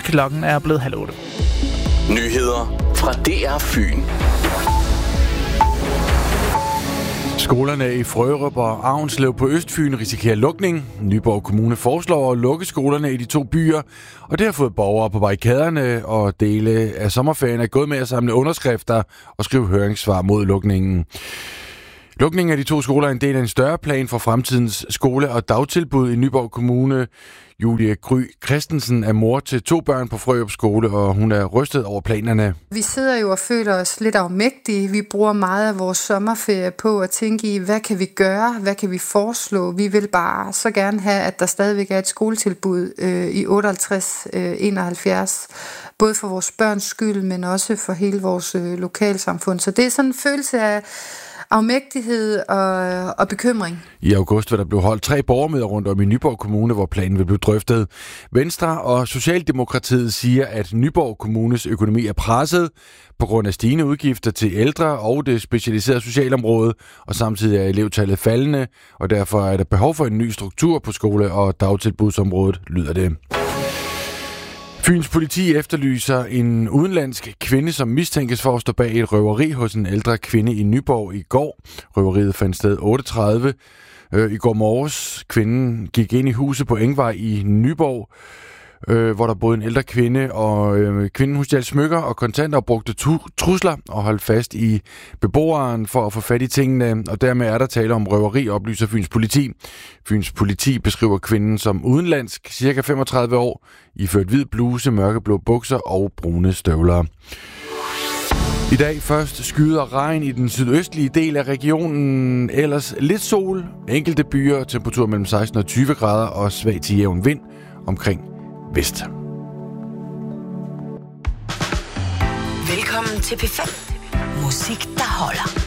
Klokken er blevet 7:30. Nyheder fra DR Fyn. Skolerne i Frørup og Avnslev på Østfyn risikerer lukning. Nyborg Kommune foreslår at lukke skolerne i de to byer, og det har fået borgere på barrikaderne, og dele af sommerferien er gået med at samle underskrifter og skrive høringssvar mod lukningen. Lukningen af de to skoler er en del af en større plan for fremtidens skole- og dagtilbud i Nyborg Kommune. Julie Gry Christensen er mor til 2 børn på Frørup skole, og hun er rystet over planerne. Vi sidder jo og føler os lidt afmægtige. Vi bruger meget af vores sommerferie på at tænke i, hvad kan vi gøre? Hvad kan vi foreslå? Vi vil bare så gerne have, at der stadigvæk er et skoletilbud i 58-71. Både for vores børns skyld, men også for hele vores lokalsamfund. Så det er sådan en følelse af afmægtighed og bekymring. I august vil der blive holdt 3 borgermøder rundt om i Nyborg Kommune, hvor planen vil blive drøftet. Venstre og Socialdemokratiet siger, at Nyborg Kommunes økonomi er presset på grund af stigende udgifter til ældre og det specialiserede socialområde, og samtidig er elevtallet faldende, og derfor er der behov for en ny struktur på skole- og dagtilbudsområdet, lyder det. Fyns politi efterlyser en udenlandsk kvinde, som mistænkes for at stå bag et røveri hos en ældre kvinde i Nyborg i går. Røveriet fandt sted 8:30 i går morges. Kvinden gik ind i huset på Engvej i Nyborg, hvor der boede en ældre kvinde, og kvinden hun stjal smykker og kontanter og brugte trusler og holdt fast i beboeren for at få fat i tingene, og dermed er der tale om røveri, oplyser Fyns politi. Fyns politi beskriver kvinden som udenlandsk, cirka 35 år, iført hvid bluse, mørkeblå bukser og brune støvler. I dag først skyder regn i den sydøstlige del af regionen, ellers lidt sol, enkelte byer, temperatur mellem 16 og 20 grader og svag til jævn vind omkring vest. Velkommen til P5. Musik, der holder.